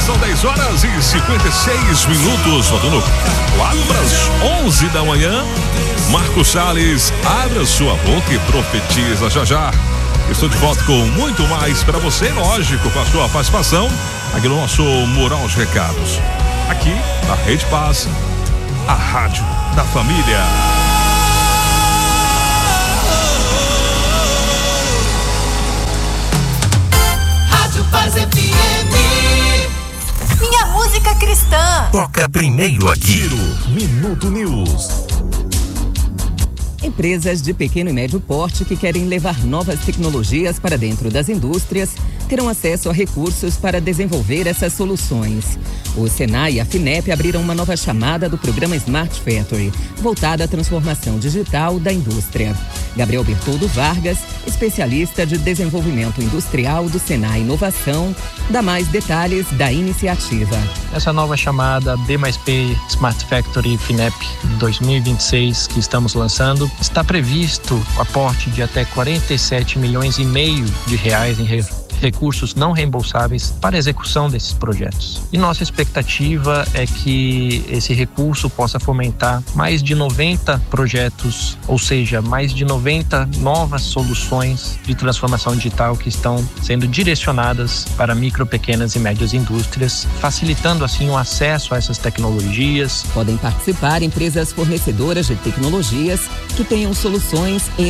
São 10 horas e 56 minutos, faltando 4 para as 11 da manhã. Marcos Salles, abra sua boca e profetiza já já. Estou de volta com muito mais para você, lógico, com a sua participação aqui no nosso Mural de Recados. Aqui na Rede Paz, a rádio da família. Rádio Paz FM. Minha música cristã. Toca primeiro aqui. Giro Minuto News. Empresas de pequeno e médio porte que querem levar novas tecnologias para dentro das indústrias terão acesso a recursos para desenvolver essas soluções. O Senai e a FINEP abriram uma nova chamada do programa Smart Factory, voltada à transformação digital da indústria. Gabriel Bertoldo Vargas, especialista de desenvolvimento industrial do Senai Inovação, dá mais detalhes da iniciativa. Essa nova chamada B+P Smart Factory FINEP 2026 que estamos lançando, está previsto o aporte de até 47,5 milhões de reais em recursos não reembolsáveis para a execução desses projetos. E nossa expectativa é que esse recurso possa fomentar mais de 90 projetos, ou seja, mais de 90 novas soluções de transformação digital que estão sendo direcionadas para micro, pequenas e médias indústrias, facilitando assim o acesso a essas tecnologias. Podem participar empresas fornecedoras de tecnologias que tenham soluções em